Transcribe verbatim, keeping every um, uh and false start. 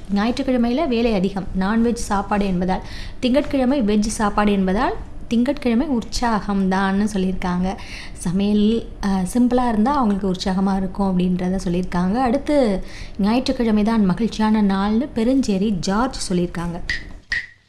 ஞாயிற்றுக்கிழமையில் வேலை அதிகம், நான்வெஜ் சாப்பாடு என்பதால். திங்கட்கிழமை வெஜ் சாப்பாடு என்பதால் திங்கட்கிழமை உற்சாகம்தான்னு சொல்லியிருக்காங்க. சமையல் சிம்பிளாக இருந்தால் அவங்களுக்கு உற்சாகமாக இருக்கும் அப்படின்றத சொல்லியிருக்காங்க. அடுத்து ஞாயிற்றுக்கிழமை தான் மகிழ்ச்சியான நாள்னு பெருஞ்சேரி ஜார்ஜ் சொல்லியிருக்காங்க.